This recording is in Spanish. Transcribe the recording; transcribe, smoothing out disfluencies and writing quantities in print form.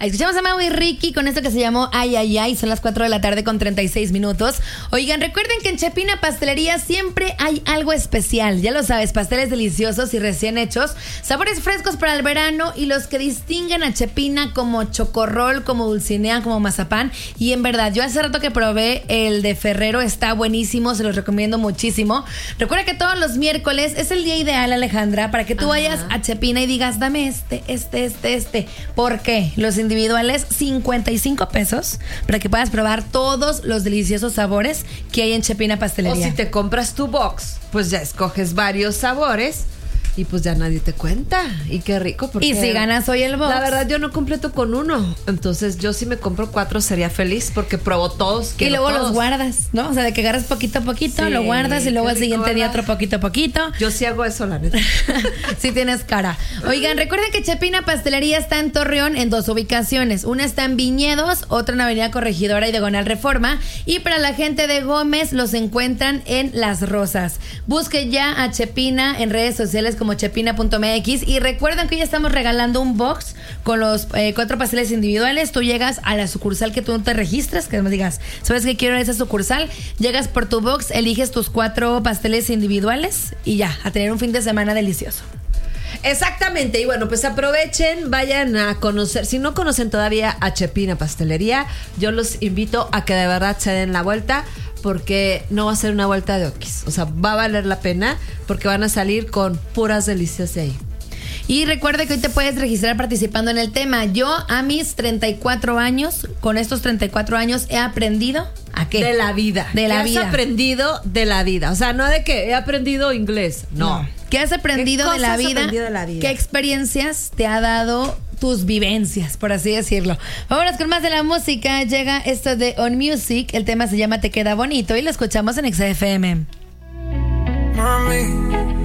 Escuchamos a Mau y Ricky con esto que se llamó Ay, ay, ay. Son las 4 de la tarde con 36 minutos. Oigan, recuerden que en Chepina Pastelería siempre hay algo especial. Ya lo sabes, pasteles deliciosos y recién hechos, sabores frescos para el verano y los que distinguen a Chepina como chocorrol, como dulcinea, como mazapán. Y en verdad, yo hace rato que probé el de Ferrero, está buenísimo, se los recomiendo muchísimo. Recuerda que todos los miércoles es el día ideal, Alejandra, para que tú vayas a Chepina y digas, dame este. ¿Por qué? Los individuales, 55 pesos para que puedas probar todos los deliciosos sabores que hay en Chepina Pastelería. O si te compras tu box, pues ya escoges varios sabores y pues ya nadie te cuenta. Y qué rico. Porque y si ganas hoy el box. La verdad, yo no completo con uno. Entonces, yo si me compro 4 sería feliz porque pruebo todos. Y luego todos. los guardas, ¿no? O sea, de que agarras poquito a poquito, lo guardas y luego al siguiente día otro poquito a poquito. Yo sí hago eso, la neta. Sí tienes cara. Oigan, recuerden que Chepina Pastelería está en Torreón en 2 ubicaciones. Una está en Viñedos, otra en Avenida Corregidora y Diagonal Reforma. Y para la gente de Gómez los encuentran en Las Rosas. Busque ya a Chepina en redes sociales como chepina.mx y recuerden que hoy estamos regalando un box con los 4 pasteles individuales. Tú llegas a la sucursal que tú te registras, que me digas, ¿sabes qué quiero en esa sucursal? Llegas por tu box, eliges tus 4 pasteles individuales y ya, a tener un fin de semana delicioso. Exactamente, y bueno, pues aprovechen, vayan a conocer, si no conocen todavía a Chepina Pastelería, yo los invito a que de verdad se den la vuelta, porque no va a ser una vuelta de oquis, o sea, va a valer la pena, porque van a salir con puras delicias de ahí. Y recuerda que hoy te puedes registrar participando en el tema. Yo a mis 34 años, con estos 34 años he aprendido ¿a qué? De la vida. De la vida. ¿Qué has aprendido de la vida? O sea, no de que he aprendido inglés, no. ¿Qué has aprendido de la vida? ¿Qué experiencias te ha dado tus vivencias, por así decirlo? Vámonos con más de la música. Llega esto de On Music. El tema se llama Te Queda Bonito y lo escuchamos en XFM. Mami,